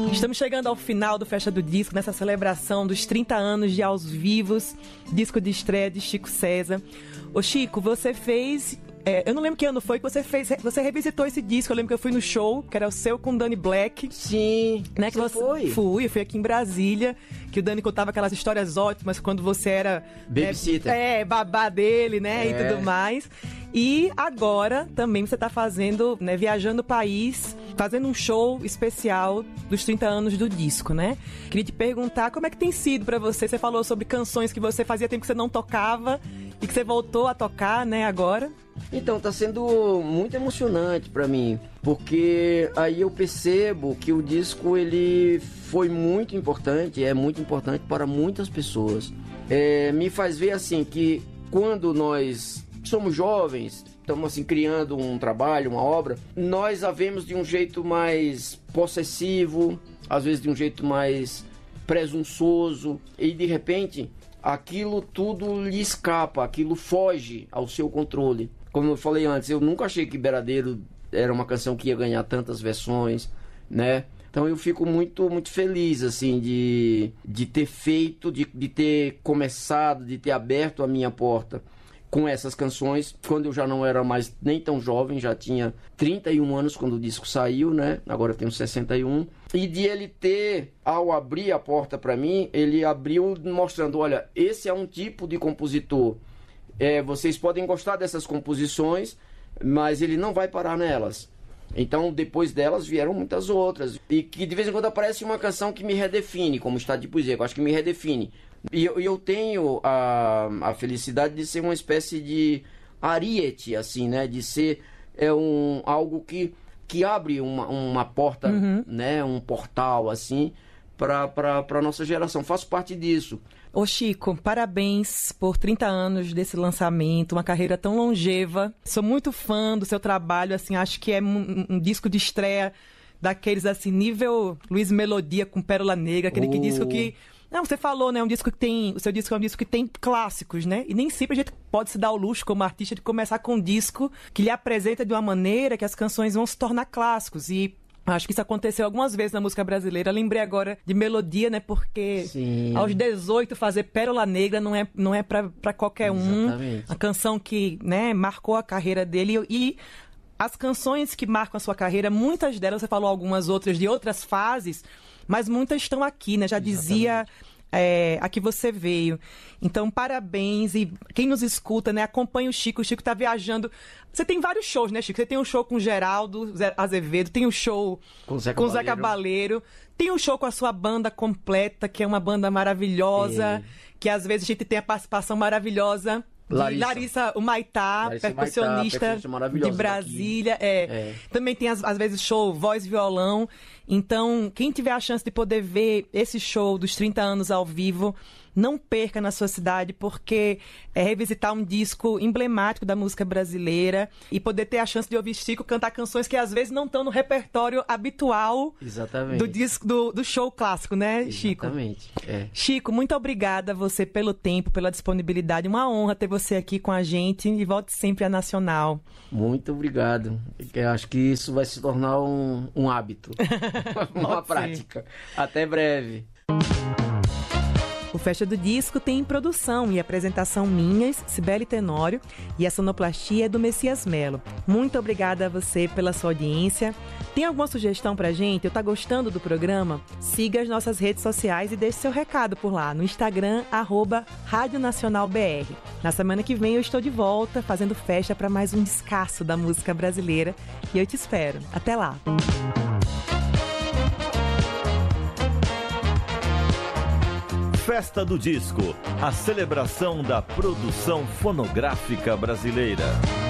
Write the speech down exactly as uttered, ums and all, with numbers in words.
Estamos chegando ao final do Festa do Disco, nessa celebração dos trinta anos de Aos Vivos, disco de estreia de Chico César. Ô Chico, você fez... É, eu não lembro que ano foi que você fez, você revisitou esse disco. Eu lembro que eu fui no show, que era o seu com o Dani Black. Sim, né, que você, você foi? Fui, eu fui aqui em Brasília, que o Dani contava aquelas histórias ótimas quando você era... Babysitter. É, é, babá dele, né, é. e tudo mais. E agora também você tá fazendo, né, viajando o país, fazendo um show especial dos trinta anos do disco, né? Queria te perguntar como é que tem sido pra você. Você falou sobre canções que você fazia tempo que você não tocava e que você voltou a tocar, né, agora. Então, tá sendo muito emocionante pra mim, porque aí eu percebo que o disco, ele foi muito importante, é muito importante para muitas pessoas. É, me faz ver, assim, que quando nós somos jovens, estamos, assim, criando um trabalho, uma obra, nós a vemos de um jeito mais possessivo, às vezes de um jeito mais presunçoso, e de repente aquilo tudo lhe escapa, aquilo foge ao seu controle. Como eu falei antes, eu nunca achei que Beradeiro era uma canção que ia ganhar tantas versões, né? Então eu fico muito, muito feliz, assim, de, de ter feito, de, de ter começado, de ter aberto a minha porta com essas canções, quando eu já não era mais nem tão jovem, já tinha trinta e um anos quando o disco saiu, né? Agora eu tenho sessenta e um. E de ele ter, ao abrir a porta para mim, ele abriu mostrando, olha, esse é um tipo de compositor. É, vocês podem gostar dessas composições, mas ele não vai parar nelas. Então, depois delas vieram muitas outras. E que de vez em quando aparece uma canção que me redefine, como Estado de Poesia, que eu acho que me redefine. E eu, eu tenho a, a felicidade de ser uma espécie de ariete, assim, né? De ser é um, algo que, que abre uma, uma porta, uhum. né? Um portal, assim, para a nossa geração. Faço parte disso. Ô Chico, parabéns por trinta anos desse lançamento, uma carreira tão longeva. Sou muito fã do seu trabalho, assim, acho que é um, um disco de estreia daqueles, assim, nível Luiz Melodia com Pérola Negra, aquele oh. que disco que... Não, você falou, né, um disco que tem... O seu disco é um disco que tem clássicos, né? E nem sempre a gente pode se dar o luxo, como artista, de começar com um disco que lhe apresenta de uma maneira que as canções vão se tornar clássicos. E acho que isso aconteceu algumas vezes na música brasileira. Eu lembrei agora de Melodia, né? Porque Sim. aos dezoito fazer Pérola Negra não é, não é pra, pra qualquer Exatamente. um. A canção que, né, marcou a carreira dele. E as canções que marcam a sua carreira, muitas delas, você falou algumas outras de outras fases, mas muitas estão aqui, né? Já Exatamente. dizia... É, a que você veio. Então, parabéns. E quem nos escuta, né, acompanha o Chico. O Chico tá viajando. Você tem vários shows, né, Chico? Você tem um show com o Geraldo Azevedo, tem um show com o Zé Cabaleiro, com o Zé Cabaleiro, tem um show com a sua banda completa, que é uma banda maravilhosa, é. que às vezes a gente tem a participação maravilhosa de Larissa, Larissa o Maitá, Larissa percussionista Maitá, de Brasília. É. É. Também tem, às, às vezes, show voz e violão. Então, quem tiver a chance de poder ver esse show dos trinta anos ao vivo, não perca na sua cidade, porque é revisitar um disco emblemático da música brasileira e poder ter a chance de ouvir Chico cantar canções que às vezes não estão no repertório habitual Exatamente. do disco do, do show clássico, né, Chico? Exatamente. É. Chico, muito obrigada a você pelo tempo, pela disponibilidade. Uma honra ter você aqui com a gente e volte sempre à Nacional. Muito obrigado. Eu acho que isso vai se tornar um, um hábito, uma prática. Até breve. O Festa do Disco tem produção e apresentação minhas, Cibele Tenório, e a sonoplastia é do Messias Melo. Muito obrigada a você pela sua audiência. Tem alguma sugestão pra gente? Eu tá gostando do programa? Siga as nossas redes sociais e deixe seu recado por lá, no Instagram, arroba Rádio Nacional B R. Na semana que vem eu estou de volta, fazendo festa para mais um descasso da música brasileira, e eu te espero. Até lá! Festa do Disco, a celebração da produção fonográfica brasileira.